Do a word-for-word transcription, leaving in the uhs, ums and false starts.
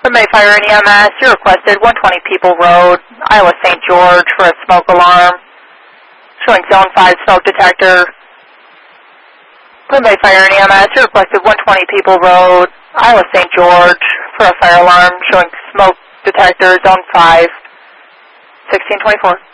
May Fire and E M S, you requested one twenty People Road, Iowa Saint George for a smoke alarm. Showing Zone five smoke detector. May Fire and E M S, you requested one twenty People Road, Iowa Saint George for a fire alarm. Showing smoke detector, Zone five, sixteen twenty-four.